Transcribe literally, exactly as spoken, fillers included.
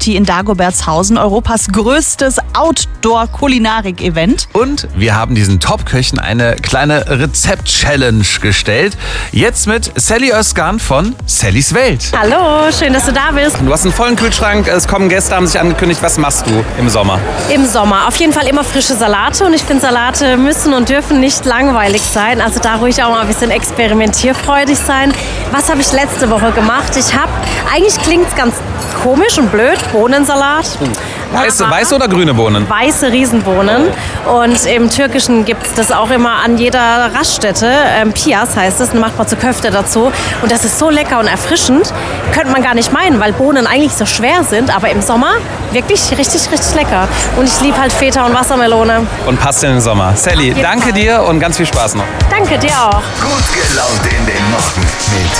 Party in Dagobertshausen, Europas größtes Outdoor-Kulinarik-Event. Und wir haben diesen Top-Köchen eine kleine Rezept-Challenge gestellt. Jetzt mit Sally Özkan von Sallys Welt. Hallo, schön, dass du da bist. Du hast einen vollen Kühlschrank, es kommen Gäste, haben sich angekündigt. Was machst du im Sommer? Im Sommer auf jeden Fall immer frische Salate und ich finde, Salate müssen und dürfen nicht langweilig sein. Also da ruhig auch mal ein bisschen experimentierfreudig sein. Was habe ich letzte Woche gemacht? Ich habe, eigentlich klingt es ganz komisch und blöd, Bohnensalat. Weiße, weiße oder grüne Bohnen? Weiße Riesenbohnen. Und im Türkischen gibt es das auch immer an jeder Raststätte. Ähm, Piyaz heißt es, dann macht man zu Köfte dazu. Und das ist so lecker und erfrischend, könnte man gar nicht meinen, weil Bohnen eigentlich so schwer sind. Aber im Sommer wirklich richtig, richtig lecker. Und ich liebe halt Feta und Wassermelone. Und passt in den Sommer. Sally, danke Fall. dir und ganz viel Spaß noch. Danke dir auch. Gut gelaunt in den Morgen mit